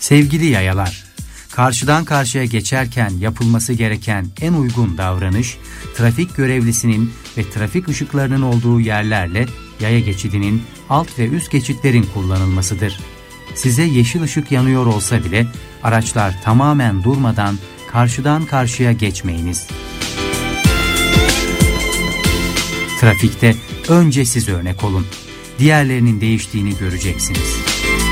Sevgili yayalar, karşıdan karşıya geçerken yapılması gereken en uygun davranış, trafik görevlisinin ve trafik ışıklarının olduğu yerlerle yaya geçidinin alt ve üst geçitlerin kullanılmasıdır. Size yeşil ışık yanıyor olsa bile araçlar tamamen durmadan karşıdan karşıya geçmeyiniz. Trafikte önce siz örnek olun. Diğerlerinin değiştiğini göreceksiniz.